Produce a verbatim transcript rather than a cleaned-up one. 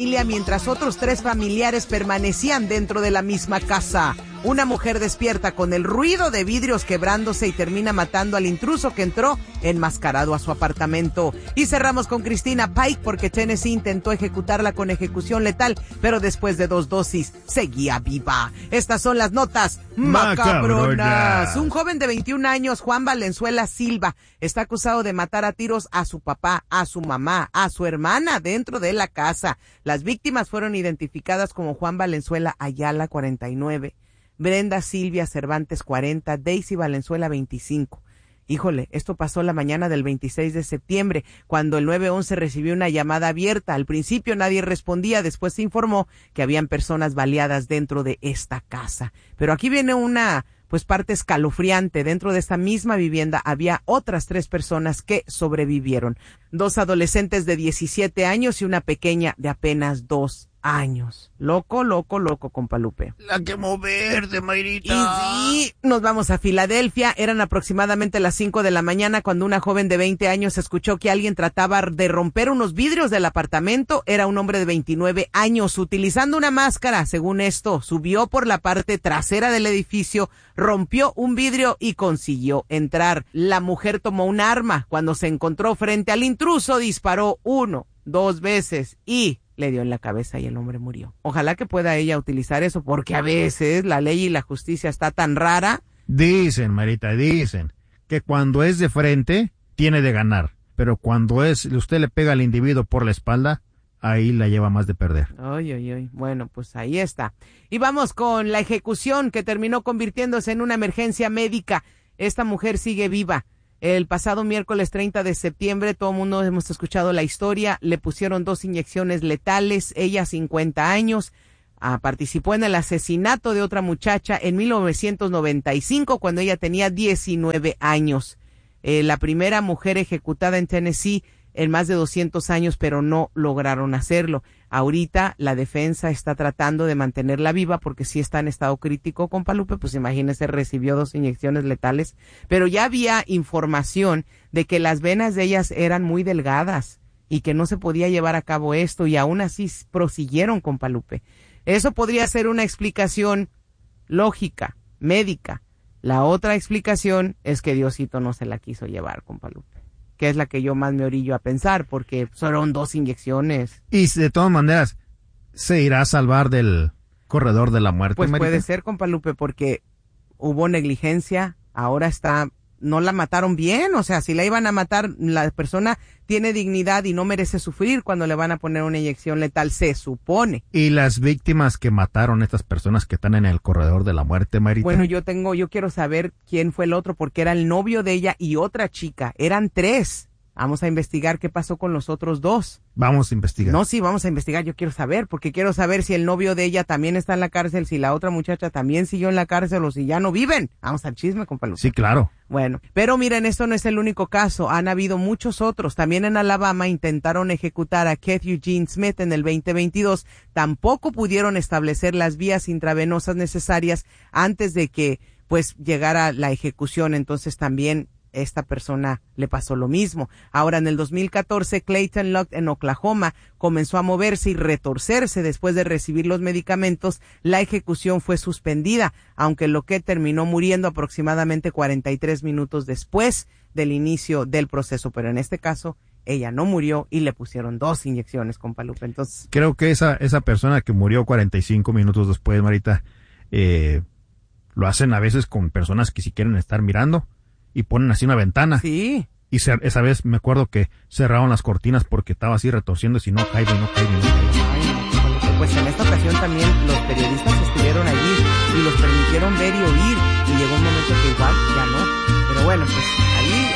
mientras otros tres familiares permanecían dentro de la misma casa. Una mujer despierta con el ruido de vidrios quebrándose y termina matando al intruso que entró enmascarado a su apartamento. Y cerramos con Christina Pike porque Tennessee intentó ejecutarla con ejecución letal, pero después de dos dosis seguía viva. Estas son las notas macabronas. Macabrona. Un joven de veintiún años, Juan Valenzuela Silva, está acusado de matar a tiros a su papá, a su mamá, a su hermana dentro de la casa. Las víctimas fueron identificadas como Juan Valenzuela Ayala, cuarenta y nueve, Brenda Silvia Cervantes, cuarenta, Daisy Valenzuela, veinticinco. Híjole, esto pasó la mañana del veintiséis de septiembre, cuando el nueve once recibió una llamada abierta. Al principio nadie respondía, después se informó que habían personas baleadas dentro de esta casa. Pero aquí viene una, pues, parte escalofriante. Dentro de esta misma vivienda había otras tres personas que sobrevivieron. Dos adolescentes de diecisiete años y una pequeña de apenas dos años. Loco, loco, loco, compa Lupe. La que moverte, Mayrita. Y sí, nos vamos a Filadelfia. Eran aproximadamente las cinco de la mañana cuando una joven de veinte años escuchó que alguien trataba de romper unos vidrios del apartamento. Era un hombre de veintinueve años. Utilizando una máscara, según esto, subió por la parte trasera del edificio, rompió un vidrio y consiguió entrar. La mujer tomó un arma. Cuando se encontró frente al intruso, disparó uno, dos veces y le dio en la cabeza y el hombre murió. Ojalá que pueda ella utilizar eso, porque a veces la ley y la justicia está tan rara. Dicen, Marita, dicen que cuando es de frente, tiene de ganar. Pero cuando es, usted le pega al individuo por la espalda, ahí la lleva más de perder. Ay, ay, ay. Bueno, pues ahí está. Y vamos con la ejecución que terminó convirtiéndose en una emergencia médica. Esta mujer sigue viva. El pasado miércoles treinta de septiembre, todo el mundo hemos escuchado la historia, le pusieron dos inyecciones letales, ella cincuenta años, ah, participó en el asesinato de otra muchacha en mil novecientos noventa y cinco cuando ella tenía diecinueve años. Eh, la primera mujer ejecutada en Tennessee en más de doscientos años, pero no lograron hacerlo. Ahorita la defensa está tratando de mantenerla viva porque sí está en estado crítico, compa Lupe, pues imagínese, recibió dos inyecciones letales, pero ya había información de que las venas de ellas eran muy delgadas y que no se podía llevar a cabo esto, y aún así prosiguieron, compa Lupe. Eso podría ser una explicación lógica, médica. La otra explicación es que Diosito no se la quiso llevar, compa Lupe, que es la que yo más me orillo a pensar, porque fueron dos inyecciones. Y de todas maneras, ¿se irá a salvar del corredor de la muerte, Pues Marita? puede ser, compa Lupe, porque hubo negligencia, ahora está, no la mataron bien, o sea, si la iban a matar, la persona tiene dignidad y no merece sufrir cuando le van a poner una inyección letal, se supone. ¿Y las víctimas que mataron, estas personas que están en el corredor de la muerte, Marita? Bueno, yo tengo, yo quiero saber quién fue el otro, porque era el novio de ella y otra chica, eran tres. Vamos a investigar qué pasó con los otros dos. Vamos a investigar. No, sí, vamos a investigar, yo quiero saber, porque quiero saber si el novio de ella también está en la cárcel, si la otra muchacha también siguió en la cárcel o si ya no viven. Vamos al chisme, compa Lupe. Sí, claro. Bueno, pero miren, esto no es el único caso, han habido muchos otros. También en Alabama intentaron ejecutar a Keith Eugene Smith en el veinte veintidós, tampoco pudieron establecer las vías intravenosas necesarias antes de que, pues, llegara la ejecución, entonces también esta persona le pasó lo mismo. Ahora, en el dos mil catorce, Clayton Locke en Oklahoma comenzó a moverse y retorcerse después de recibir los medicamentos. La ejecución fue suspendida, aunque Locke terminó muriendo aproximadamente cuarenta y tres minutos después del inicio del proceso. Pero en este caso, ella no murió y le pusieron dos inyecciones, compa Lupe. Entonces, creo que esa, esa persona que murió cuarenta y cinco minutos después, Marita, eh, lo hacen a veces con personas que si quieren estar mirando, y ponen así una ventana. Sí. Y se, esa vez me acuerdo que cerraron las cortinas porque estaba así retorciendo, si no caigo y no caigo y no caigo. Ay, pues en esta ocasión también los periodistas estuvieron allí y los permitieron ver y oír, y llegó un momento que igual ya no. Pero bueno, pues ahí